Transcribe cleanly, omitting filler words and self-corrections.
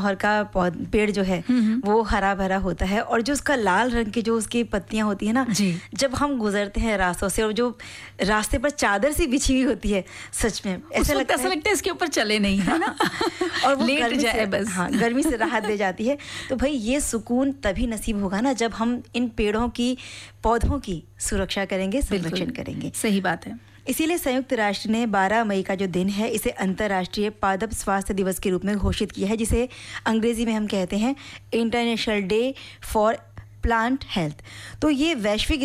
और का पेड़ जो है वो हरा भरा होता है, और जो उसका लाल रंग की जो उसकी पत्तियां होती है ना, जब हम गुजरते हैं रास्तों से और जो रास्ते पर चादर सी बिछी हुई होती है, सच में ऐसा लगता है इसके ऊपर चले नहीं, है ना और वो लेट जाए बस। हाँ, गर्मी से राहत दे जाती है। तो भाई ये सुकून तभी नसीब होगा ना जब हम इन पेड़ों की, पौधों की सुरक्षा करेंगे, संरक्षण करेंगे। सही बात है। इसीलिए संयुक्त राष्ट्र ने 12 मई का जो दिन है इसे अंतर्राष्ट्रीय पादप स्वास्थ्य दिवस के रूप में घोषित किया है, जिसे अंग्रेजी में हम कहते हैं international day for plant health. तो ये वैश्विक